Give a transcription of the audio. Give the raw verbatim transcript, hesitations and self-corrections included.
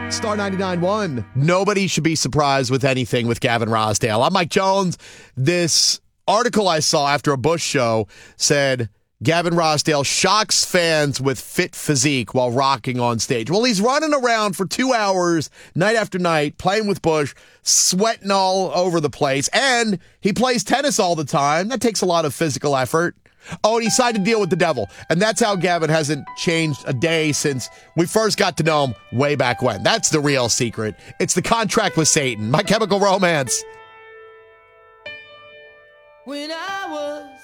Star ninety-nine point one. Nobody should be surprised with anything with Gavin Rossdale. I'm Mike Jones. This article I saw after a Bush show said Gavin Rossdale shocks fans with fit physique while rocking on stage. Well, he's running around for two hours, night after night, playing with Bush, sweating all over the place, and he plays tennis all the time. That takes a lot of physical effort. Oh, and he signed a deal with the devil. And that's how Gavin hasn't changed a day since we first got to know him way back when. That's the real secret. It's the contract with Satan. My Chemical Romance. When I was